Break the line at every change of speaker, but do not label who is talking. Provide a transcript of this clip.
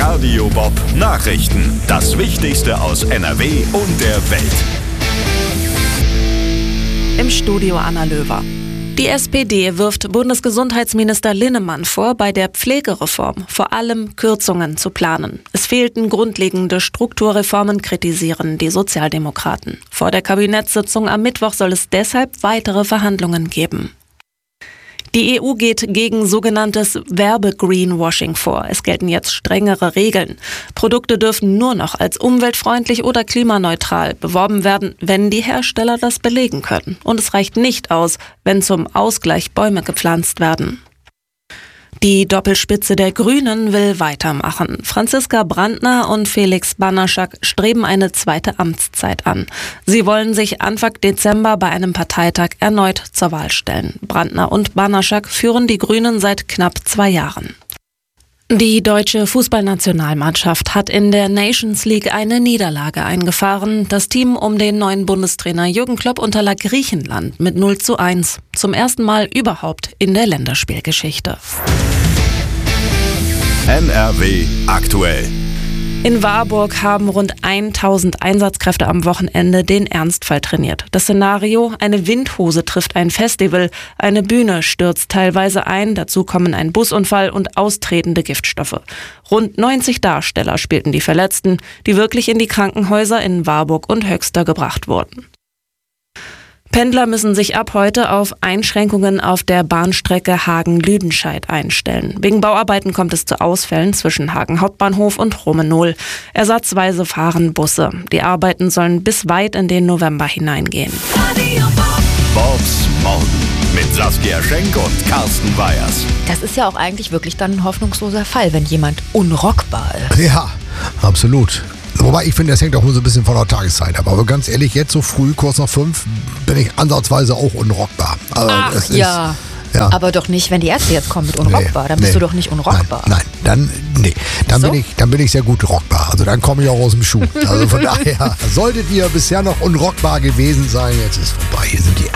Radio Bob Nachrichten. Das Wichtigste aus NRW und der Welt.
Im Studio Anna Löwer. Die SPD wirft Bundesgesundheitsminister Linnemann vor, bei der Pflegereform vor allem Kürzungen zu planen. Es fehlten grundlegende Strukturreformen, kritisieren die Sozialdemokraten. Vor der Kabinettssitzung am Mittwoch soll es deshalb weitere Verhandlungen geben. Die EU geht gegen sogenanntes Werbe-Greenwashing vor. Es gelten jetzt strengere Regeln. Produkte dürfen nur noch als umweltfreundlich oder klimaneutral beworben werden, wenn die Hersteller das belegen können. Und es reicht nicht aus, wenn zum Ausgleich Bäume gepflanzt werden. Die Doppelspitze der Grünen will weitermachen. Franziska Brandner und Felix Banaschak streben eine zweite Amtszeit an. Sie wollen sich Anfang Dezember bei einem Parteitag erneut zur Wahl stellen. Brandner und Banaschak führen die Grünen seit knapp 2 Jahren. Die deutsche Fußballnationalmannschaft hat in der Nations League eine Niederlage eingefahren. Das Team um den neuen Bundestrainer Jürgen Klopp unterlag Griechenland mit 0:1. Zum ersten Mal überhaupt in der Länderspielgeschichte.
NRW aktuell.
In Warburg haben rund 1000 Einsatzkräfte am Wochenende den Ernstfall trainiert. Das Szenario: eine Windhose trifft ein Festival, eine Bühne stürzt teilweise ein, dazu kommen ein Busunfall und austretende Giftstoffe. Rund 90 Darsteller spielten die Verletzten, die wirklich in die Krankenhäuser in Warburg und Höxter gebracht wurden. Pendler müssen sich ab heute auf Einschränkungen auf der Bahnstrecke Hagen-Lüdenscheid einstellen. Wegen Bauarbeiten kommt es zu Ausfällen zwischen Hagen Hauptbahnhof und Romenol. Ersatzweise fahren Busse. Die Arbeiten sollen bis weit in den November hineingehen.
Bobs Morgen mit Saskia Schenk und Carsten Weyers.
Das ist ja auch eigentlich wirklich dann ein hoffnungsloser Fall, wenn jemand unrockbar ist.
Ja, absolut. Wobei ich finde, das hängt auch nur so ein bisschen von der Tageszeit ab. Aber ganz ehrlich, jetzt so früh, kurz nach 5, bin ich ansatzweise auch unrockbar. Also
Ach ja. Aber doch nicht, wenn die Ärzte jetzt kommen mit unrockbar. Dann bist du doch nicht unrockbar.
Nein, dann bin ich sehr gut rockbar. Also dann komme ich auch aus dem Schuh. Also von daher solltet ihr bisher noch unrockbar gewesen sein, jetzt ist vorbei. Hier sind die